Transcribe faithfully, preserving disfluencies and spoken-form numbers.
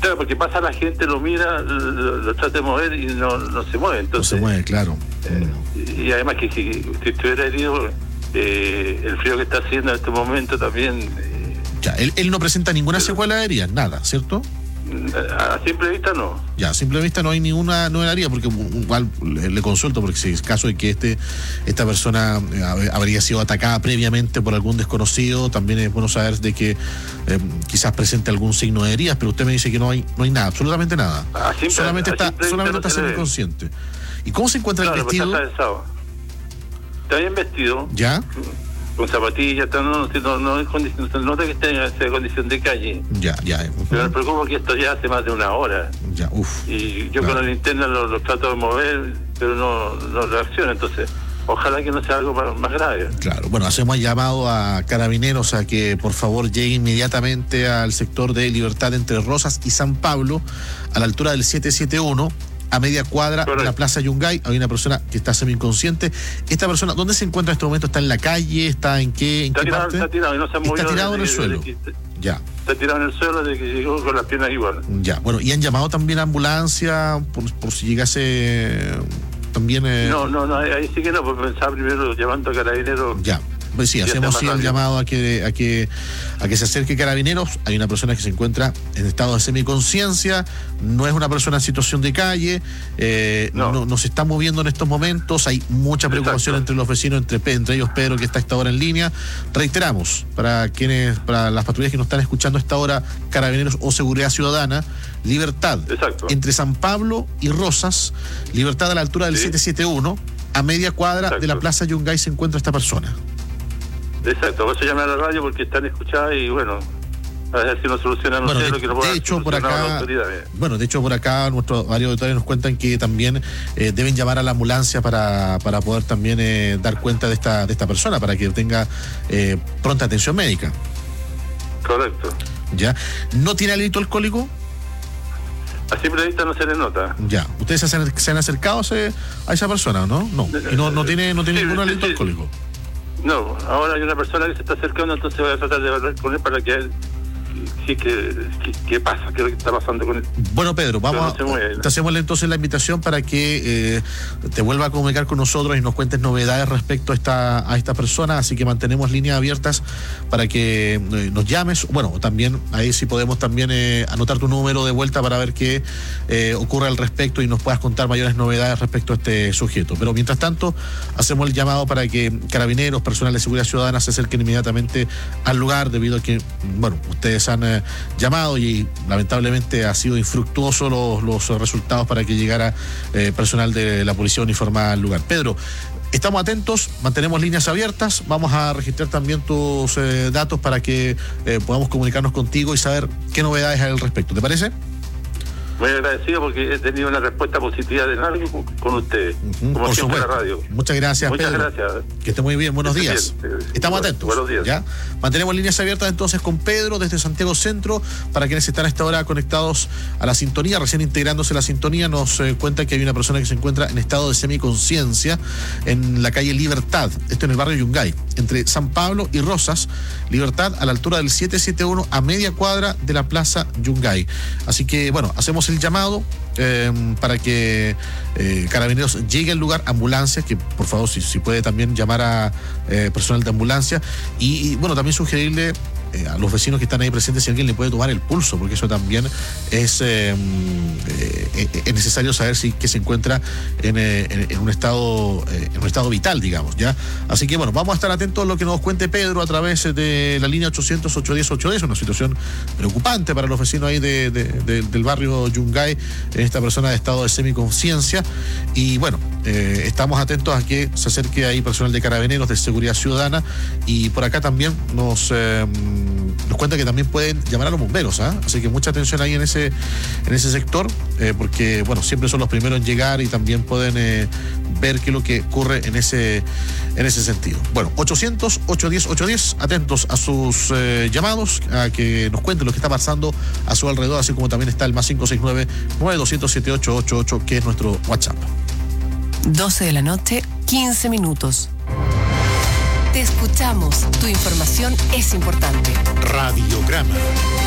Claro, porque pasa la gente, lo mira, lo, lo trata de mover y no, no se mueve. Entonces, no se mueve, claro. Eh, y además que si, si estuviera herido, eh, el frío que está haciendo en este momento también... Eh, ya, él, él no presenta ninguna pero, secuela aérea, nada, ¿cierto? A simple vista no. Ya, a simple vista no hay ninguna no haría, porque igual le, le consulto, porque si es caso de que este esta persona eh, habría sido atacada previamente por algún desconocido, también es bueno saber de que eh, quizás presente algún signo de heridas, pero usted me dice que no hay no hay nada, absolutamente nada. A simple, solamente a está solamente no está semiconsciente. ¿Y cómo se encuentra claro, el vestido? Pues está, está bien vestido. ¿Ya? Con zapatillas, no, no, no, no es condición, no nota que esté en esa condición de calle. Ya, ya. Uh-huh. Pero me preocupa que esto ya hace más de una hora. Ya, uff. Y yo claro. con la linterna lo, lo trato de mover, pero no, no reacciona, entonces ojalá que no sea algo más, más grave. Claro, bueno, hacemos llamado a Carabineros a que por favor llegue inmediatamente al sector de Libertad entre Rosas y San Pablo, a la altura del siete siete uno, a media cuadra Correcto. de la Plaza Yungay. Hay una persona que está semi-inconsciente. Esta persona, ¿dónde se encuentra en este momento? ¿Está en la calle? ¿Está en qué, en está qué tirado, parte? Está tirado y no se ha movido. Está tirado desde, en el suelo. Que, ya. Está tirado en el suelo desde que llegó con las piernas igual. Ya, bueno, ¿y han llamado también a ambulancia por, por si llegase también? Eh... No, no, no, ahí sí que no, porque pensaba primero llamando a Carabineros. Ya. Pues sí, hacemos sí el llamado a que, a que a que se acerque Carabineros. Hay una persona que se encuentra en estado de semiconciencia, no es una persona en situación de calle, eh, no. No, no se está moviendo en estos momentos, hay mucha preocupación Exacto. entre los vecinos, entre, entre ellos Pedro, que está a esta hora en línea. Reiteramos, para quienes, para las patrullas que nos están escuchando a esta hora, Carabineros o Seguridad Ciudadana, Libertad, Exacto. entre San Pablo y Rosas, Libertad a la altura del sí. siete siete uno, a media cuadra Exacto. de la Plaza Yungay se encuentra esta persona. Exacto, por eso llamé a la radio porque están escuchadas y bueno, a ver si nos solucionan bueno, ustedes de, lo que no pueda de hecho por acá bueno de hecho por acá nuestros varios auditores nos cuentan que también eh, deben llamar a la ambulancia para, para poder también eh, dar cuenta de esta de esta persona para que tenga eh, pronta atención médica. Correcto. Ya, ¿no tiene alito alcohólico? A simple vista no se le nota. Ya, ¿ustedes se han, se han acercado a, ese, a esa persona, no? No, y no, no tiene no tiene sí, ningún alito sí, sí. alcohólico. No, ahora hay una persona que se está acercando, entonces voy a tratar de hablar con él para que él... Sí, ¿qué, qué, qué pasa? ¿Qué es lo que está pasando con él? Bueno, Pedro, vamos no a, te hacemos entonces la invitación para que eh, te vuelva a comunicar con nosotros y nos cuentes novedades respecto a esta a esta persona, así que mantenemos líneas abiertas para que eh, nos llames. Bueno, también ahí sí podemos también eh, anotar tu número de vuelta para ver qué eh, ocurre al respecto y nos puedas contar mayores novedades respecto a este sujeto. Pero mientras tanto, hacemos el llamado para que Carabineros, personal de seguridad ciudadana se acerquen inmediatamente al lugar, debido a que, bueno, ustedes han eh, llamado y lamentablemente ha sido infructuoso los, los resultados para que llegara eh, personal de la policía uniformada al lugar. Pedro, estamos atentos, mantenemos líneas abiertas, vamos a registrar también tus eh, datos para que eh, podamos comunicarnos contigo y saber qué novedades hay al respecto. ¿Te parece? Muy agradecido porque he tenido una respuesta positiva de nadie con ustedes, uh-huh, como por siempre supuesto. En la radio. Muchas gracias, Muchas Pedro. gracias. Que esté muy bien, buenos días. Bien. Estamos bueno, atentos. Buenos días. ¿Ya? Mantenemos líneas abiertas entonces con Pedro desde Santiago Centro, para quienes están a esta hora conectados a la sintonía, recién integrándose a la sintonía, nos eh, cuenta que hay una persona que se encuentra en estado de semiconciencia en la calle Libertad, esto en el barrio Yungay, entre San Pablo y Rosas, Libertad a la altura del siete siete uno, a media cuadra de la Plaza Yungay. Así que, bueno, hacemos el llamado Eh, para que eh, Carabineros llegue al lugar, ambulancia, que por favor si, si puede también llamar a eh, personal de ambulancia y, y bueno, también sugerirle eh, a los vecinos que están ahí presentes si alguien le puede tomar el pulso, porque eso también es eh, eh, es necesario saber si que se encuentra en, eh, en, en un estado eh, en un estado vital, digamos, ya. Así que bueno, vamos a estar atentos a lo que nos cuente Pedro a través de la línea ochocientos, ochocientos diez, ochocientos diez, una situación preocupante para los vecinos ahí de, de, de, del barrio Yungay, esta persona de estado de semiconciencia. Y bueno, eh, estamos atentos a que se acerque ahí personal de Carabineros, de Seguridad Ciudadana, y por acá también nos eh, nos cuenta que también pueden llamar a los bomberos, ¿eh? Así que mucha atención ahí en ese en ese sector, eh, porque bueno, siempre son los primeros en llegar y también pueden eh, ver qué es lo que ocurre en ese en ese sentido. Bueno, ochocientos, ochocientos diez, ochocientos diez, atentos a sus eh, llamados, a que nos cuenten lo que está pasando a su alrededor, así como también está el más cinco seis nueve, nueve dos cero siete ocho ocho ocho, que es nuestro WhatsApp. doce de la noche, quince minutos. Te escuchamos, tu información es importante. Radiograma.